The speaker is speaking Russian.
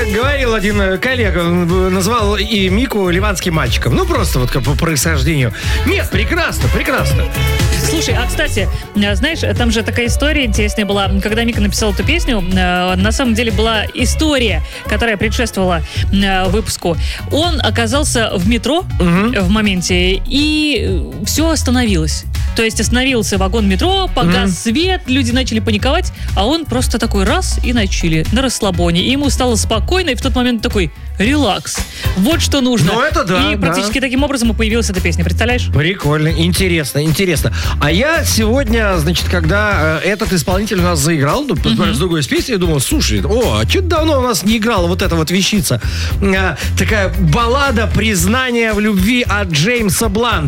говорил один коллега, он назвал и Мику ливанским мальчиком. Ну, просто вот как по происхождению. Нет, прекрасно. Слушай, а кстати, знаешь, там же такая история интересная была. Когда Мика написал эту песню, на самом деле была история, которая предшествовала выпуску. Он оказался в метро в моменте, и все остановилось. То есть остановился вагон метро, погас свет, люди начали паниковать, а он просто такой раз и начали на расслабоне. И ему стало спокойно, и в тот момент такой релакс. Вот что нужно. Ну, это да. И практически таким образом и появилась эта песня, представляешь? Прикольно, интересно. А я сегодня, значит, когда этот исполнитель у нас заиграл, с другой песней, я думал, слушай, а что давно у нас не играла вот эта вот вещица? Такая баллада признания в любви от Джеймса Бланта.